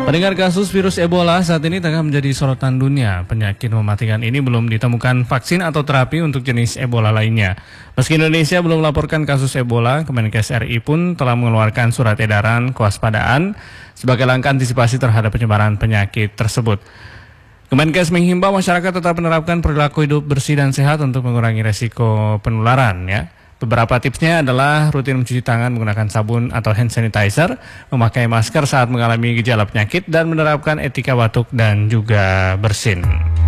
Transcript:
Pendengar, kasus virus Ebola saat ini tengah menjadi sorotan dunia. Penyakit mematikan ini belum ditemukan vaksin atau terapi untuk jenis Ebola lainnya. Meski Indonesia belum melaporkan kasus Ebola, Kemenkes RI pun telah mengeluarkan surat edaran kewaspadaan sebagai langkah antisipasi terhadap penyebaran penyakit tersebut. Kemenkes menghimbau masyarakat tetap menerapkan perilaku hidup bersih dan sehat untuk mengurangi resiko penularan, ya. Beberapa tipsnya adalah rutin mencuci tangan menggunakan sabun atau hand sanitizer, memakai masker saat mengalami gejala penyakit, dan menerapkan etika batuk dan juga bersin.